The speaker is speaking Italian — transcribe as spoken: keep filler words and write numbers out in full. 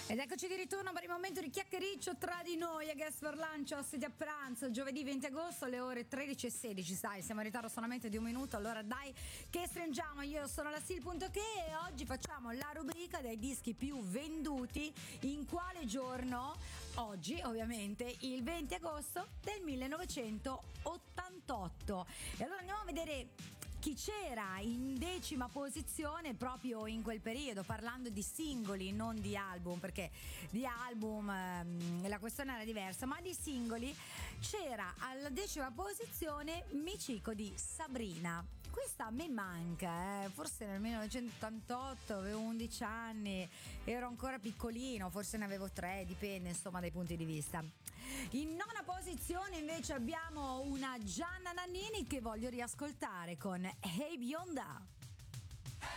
Ed eccoci di ritorno per il momento di chiacchiericcio tra di noi a Guest for Lunch, ospiti a pranzo, giovedì venti agosto alle ore tredici e sedici. Sai, siamo in ritardo solamente di un minuto, allora dai che stringiamo. Io sono la Sil.che e oggi facciamo la rubrica dei dischi più venduti in quale giorno? Oggi ovviamente il venti agosto del millenovecentottantotto. E allora andiamo a vedere chi c'era in decima posizione proprio in quel periodo, parlando di singoli, non di album, perché di album ehm, la questione era diversa, ma di singoli. C'era alla decima posizione Michiko di Sabrina. Questa a me manca, eh. Forse nel millenovecentottantotto avevo undici anni, ero ancora piccolino, forse ne avevo tre, dipende insomma dai punti di vista. In nona posizione invece abbiamo una Gianna Nannini che voglio riascoltare con Hey Bionda.